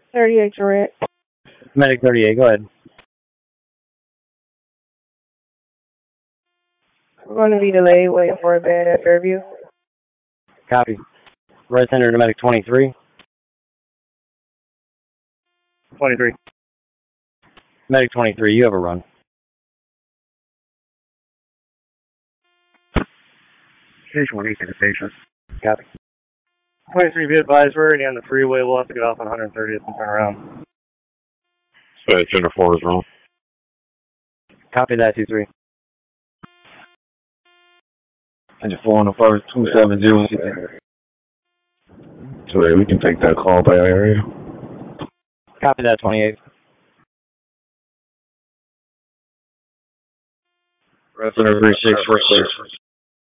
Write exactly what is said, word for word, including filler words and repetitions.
thirty-eight, Durant. Medic thirty-eight, go ahead. I'm going to be delayed waiting for a bed at Fairview. Copy. Red Center to Medic twenty-three. twenty-three. Medic twenty-three, you have a run. Station one, East Station. Copy. twenty-three, be advised, we're already on the freeway. We'll have to get off on one thirtieth and turn around. Space Center four is wrong. Copy that, two three. Engine four on the first, two seven zero six. So yeah, we can take that call by area. Copy that, twenty-eight. Red Center three six four six.